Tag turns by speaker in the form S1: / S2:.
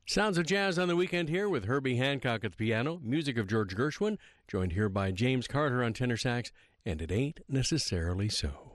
S1: Sounds of jazz on the weekend here with Herbie Hancock at the piano, music of George Gershwin, joined here by James Carter on tenor sax, and It Ain't Necessarily So.